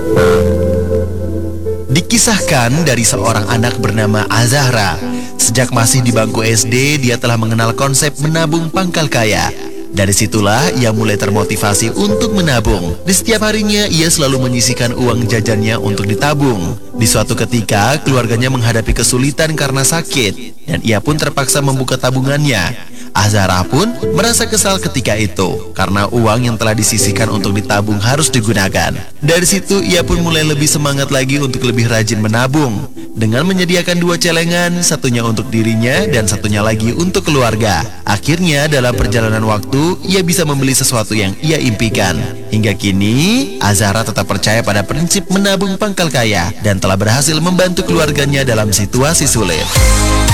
Dikisahkan dari seorang anak bernama Azahra. Sejak masih di bangku SD, dia telah mengenal konsep menabung pangkal kaya. Dari situlah ia mulai termotivasi untuk menabung. Di setiap harinya ia selalu menyisihkan uang jajannya untuk ditabung. Di suatu ketika keluarganya menghadapi kesulitan karena sakit, dan ia pun terpaksa membuka tabungannya. Azahra pun merasa kesal ketika itu karena uang yang telah disisihkan untuk ditabung harus digunakan. Dari situ ia pun mulai lebih semangat lagi untuk lebih rajin menabung, dengan menyediakan 2 celengan, satunya untuk dirinya dan satunya lagi untuk keluarga. Akhirnya dalam perjalanan waktu ia bisa membeli sesuatu yang ia impikan. Hingga kini Azahra tetap percaya pada prinsip menabung pangkal kaya dan telah berhasil membantu keluarganya dalam situasi sulit.